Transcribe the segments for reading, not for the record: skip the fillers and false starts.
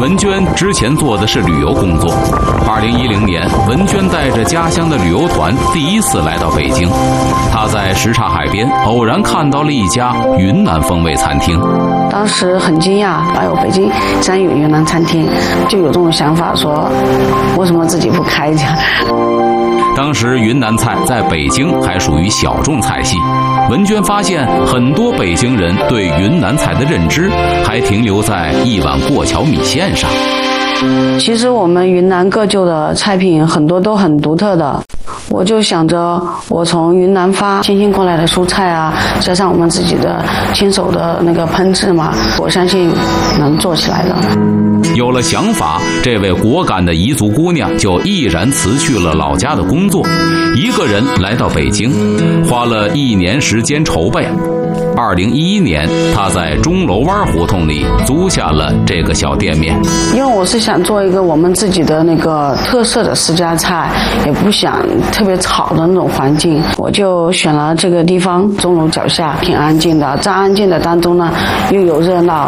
文娟之前做的是旅游工作。2010年，文娟带着家乡的旅游团第一次来到北京。她在什刹海边偶然看到了一家云南风味餐厅， 当时很惊讶，哎呦，北京竟然有云南餐厅，就有这种想法说，为什么自己不开一家？ 当时云南菜在北京还属于小众菜系，文娟发现很多北京人对云南菜的认知还停留在一碗过桥米线上。 其实我们云南各旧的菜品很多都很独特的，我就想着我从云南发新鲜过来的蔬菜啊，加上我们自己的亲手的那个烹制嘛，我相信能做起来的。 有了想法，这位果敢的彝族姑娘就毅然辞去了老家的工作，一个人来到北京，花了1年时间筹备。2011年，她在钟楼湾胡同里租下了这个小店面。 因为我是想做一个我们自己的那个特色的私家菜，也不想特别吵的那种环境，我就选了这个地方，钟楼脚下，挺安静的，在安静的当中呢，又有热闹。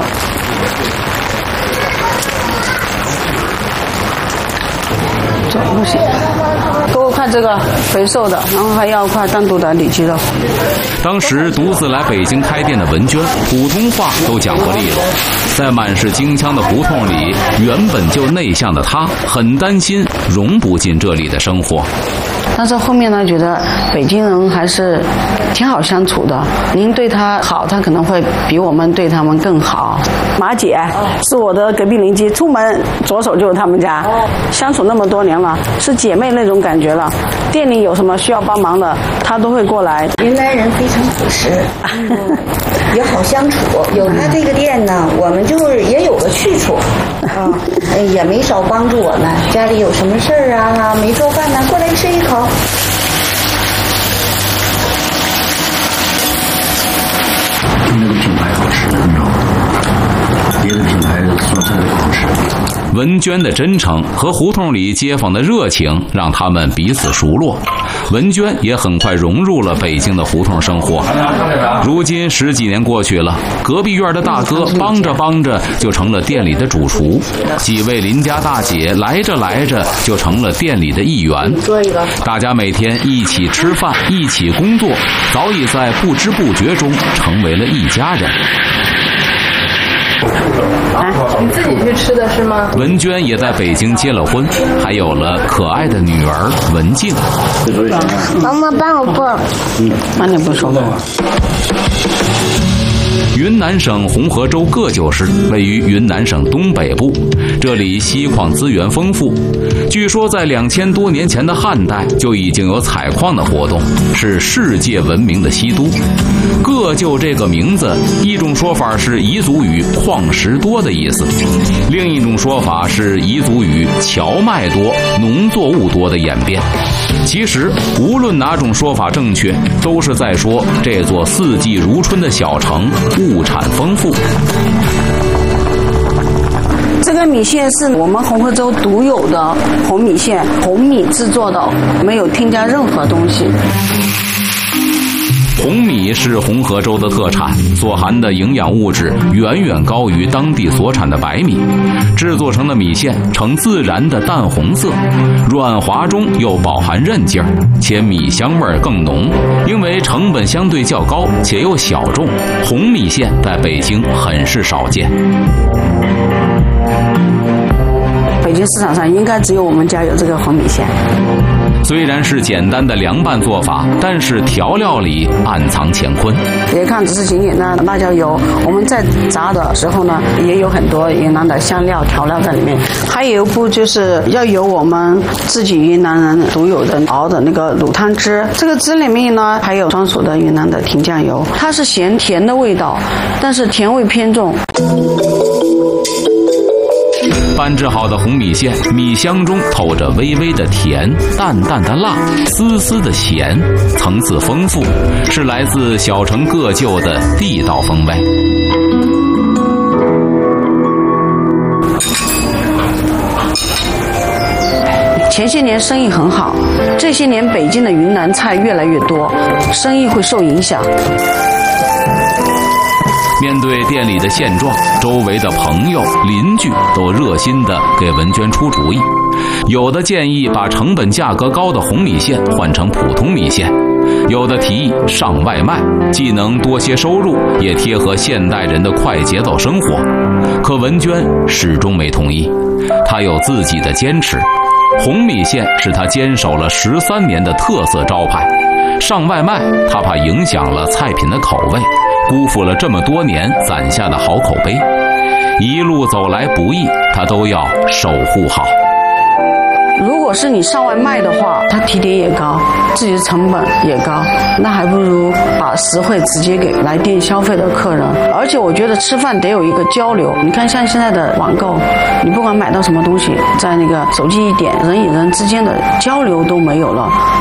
这不行，给我块这个肥瘦的，然后还要块单独的里脊肉。 当时独自来北京开店的文娟，普通话都讲不利落，在满是京腔的胡同里，原本就内向的她很担心融不进这里的生活。 但是后面呢，觉得北京人还是挺好相处的。您对他好，他可能会比我们对他们更好。马姐是我的隔壁邻居，出门左手就是他们家，相处那么多年了，是姐妹那种感觉了。店里有什么需要帮忙的，她都会过来。 云南人非常朴实，也好相处。有他这个店呢，我们就是也有个去处，也没少帮助我们。家里有什么事儿啊，没做饭呢，过来吃一口。 那个品牌好吃，你知道吗？别的品牌的蔬菜都不好吃。 文娟的真诚和胡同里街坊的热情让他们彼此熟络，文娟也很快融入了北京的胡同生活。如今10几年过去了，隔壁院的大哥帮着帮着就成了店里的主厨，几位邻家大姐来着来着就成了店里的一员。大家每天一起吃饭，一起工作，早已在不知不觉中成为了一家人。 你自己去吃的是吗？ 文娟也在北京结了婚，还有了可爱的女儿文静。 妈妈帮我抱。 慢点不说话。 云南省红河州个旧市位于云南省东北部，这里锡矿资源丰富。据说在2000多年前的汉代就已经有采矿的活动，是世界闻名的锡都。个旧这个名字，一种说法是彝族语矿石多的意思，另一种说法是彝族语荞麦多、农作物多的演变。其实无论哪种说法正确，都是在说这座四季如春的小城物产丰富。 这个米线是我们红河州独有的红米线，红米制作的，没有添加任何东西。 红米是红河州的特产，所含的营养物质远远高于当地所产的白米，制作成的米线呈自然的淡红色，软滑中又饱含韧劲儿，且米香味更浓。因为成本相对较高且又小众，红米线在北京很是少见。 北京市场上应该只有我们家有这个红米线。 虽然是简单的凉拌做法，但是调料里暗藏乾坤。 别看只是仅仅的辣椒油，我们在炸的时候呢，也有很多云南的香料调料在里面。还有一步就是要有我们自己云南人独有的熬的那个卤汤汁，这个汁里面呢还有专属的云南的甜酱油，它是咸甜的味道，但是甜味偏重。 拌制好的红米线，米香中透着微微的甜，淡淡的辣，丝丝的咸，层次丰富，是来自小城个旧的地道风味。 前些年生意很好，这些年北京的云南菜越来越多，生意会受影响。 面对店里的现状，周围的朋友、邻居都热心地给文娟出主意。有的建议把成本价格高的红米线换成普通米线，有的提议上外卖，既能多些收入，也贴合现代人的快节奏生活。可文娟始终没同意，她有自己的坚持。红米线是她坚守了13年的特色招牌，上外卖她怕影响了菜品的口味，辜负了这么多年攒下的好口碑。一路走来不易，她都要守护好。 如果是你上外卖的话，它提点也高，自己的成本也高，那还不如把实惠直接给来店消费的客人。而且我觉得吃饭得有一个交流，你看像现在的网购，你不管买到什么东西，在那个手机一点，人与人之间的交流都没有了，